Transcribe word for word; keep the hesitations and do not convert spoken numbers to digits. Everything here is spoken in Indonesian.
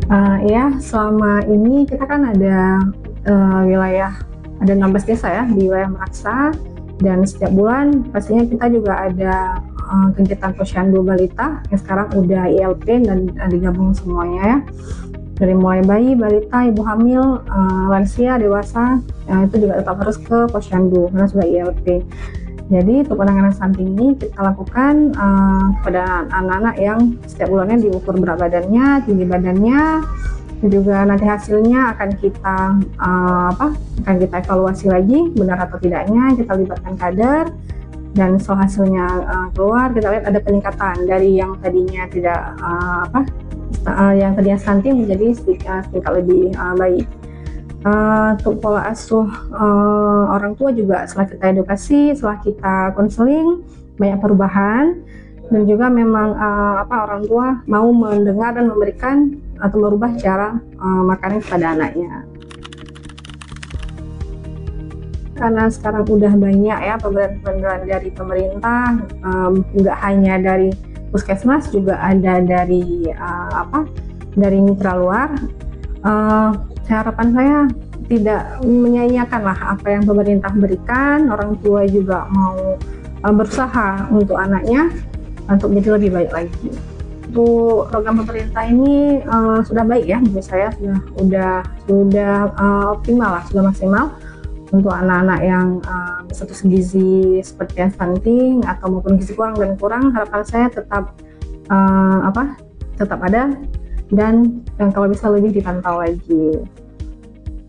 Uh, ya, selama ini kita kan ada uh, wilayah, ada enam belas desa ya di wilayah Meraksa, dan setiap bulan pastinya kita juga ada uh, kegiatan posyandu balita yang sekarang udah I L P dan uh, digabung semuanya ya. Dari mulai bayi, balita, ibu hamil, uh, lansia, dewasa, uh, itu juga tetap harus ke posyandu karena sudah I L P. Jadi untuk penanganan stunting ini kita lakukan uh, kepada anak-anak yang setiap bulannya diukur berat badannya, tinggi badannya, dan juga nanti hasilnya akan kita uh, apa? akan kita evaluasi lagi benar atau tidaknya, kita libatkan kader, dan setelah hasilnya uh, keluar kita lihat ada peningkatan dari yang tadinya tidak uh, apa? Uh, yang tadinya stunting menjadi sedikit, sedikit lebih uh, baik. Uh, untuk pola asuh uh, orang tua juga setelah kita edukasi, setelah kita konseling, banyak perubahan, dan juga memang uh, apa orang tua mau mendengar dan memberikan atau merubah cara uh, makanan kepada anaknya. Karena sekarang udah banyak ya pemberian-pemberian dari pemerintah, um, nggak hanya dari puskesmas, juga ada dari uh, apa dari mitra luar. Uh, harapan saya tidak menyanyiakan lah apa yang pemerintah berikan. Orang tua juga mau uh, berusaha untuk anaknya untuk menjadi lebih baik lagi. Untuk program pemerintah ini uh, sudah baik ya menurut saya, sudah sudah sudah uh, optimal lah, sudah maksimal untuk anak-anak yang uh, berstatus gizi seperti yang stunting atau maupun gizi kurang dan kurang. Harapan saya tetap uh, apa tetap ada, dan yang kalau bisa lebih dipantau lagi.